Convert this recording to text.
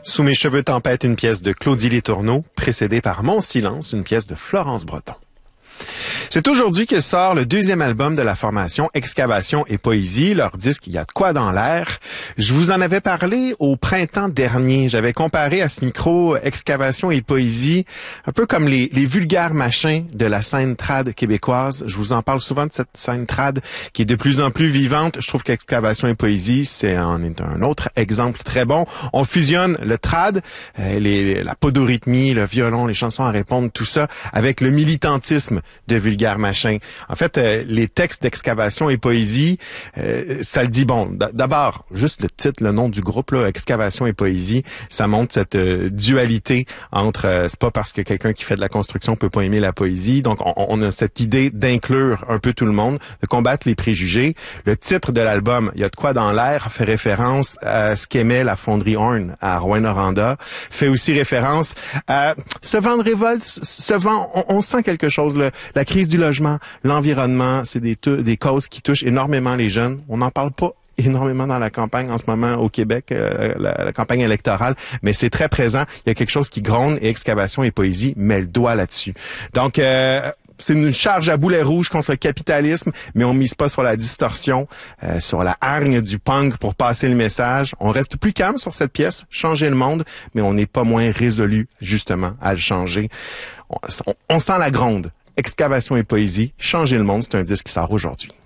Sous mes cheveux tempête, une pièce de Claudie Letourneau, précédée par Mon silence, une pièce de Florence Breton. C'est aujourd'hui que sort le deuxième album de la formation Excavation et Poésie. Leur disque, il y a de quoi dans l'air. Je vous en avais parlé au printemps dernier. J'avais comparé à ce micro Excavation et Poésie, un peu comme les vulgaires machins de la scène trad québécoise. Je vous en parle souvent de cette scène trad qui est de plus en plus vivante. Je trouve qu'Excavation et Poésie, c'est un autre exemple très bon. On fusionne le trad, la podorythmie, le violon, les chansons à répondre, tout ça, avec le militantisme de vulgaire machin. En fait, les textes d'Excavation et Poésie, ça le dit bon. D'abord, juste le titre, le nom du groupe, là, Excavation et Poésie, ça montre cette dualité entre, c'est pas parce que quelqu'un qui fait de la construction peut pas aimer la poésie. Donc, on a cette idée d'inclure un peu tout le monde, de combattre les préjugés. Le titre de l'album, il y a de quoi dans l'air, fait référence à ce qu'aimait la fonderie Horn à Rouyn-Noranda, fait aussi référence à ce vent de révolte, ce vent, on sent quelque chose, la crise du logement, l'environnement, c'est des causes qui touchent énormément les jeunes. On n'en parle pas énormément dans la campagne en ce moment au Québec, la campagne électorale, mais c'est très présent. Il y a quelque chose qui gronde et Excavation et Poésie met le doigt là-dessus. Donc, c'est une charge à boulet rouge contre le capitalisme, mais on mise pas sur la distorsion, sur la hargne du punk pour passer le message. On reste plus calme sur cette pièce, changer le monde, mais on n'est pas moins résolu, justement, à le changer. On sent la gronde. Excavation et Poésie, changer le monde, c'est un disque qui sort aujourd'hui.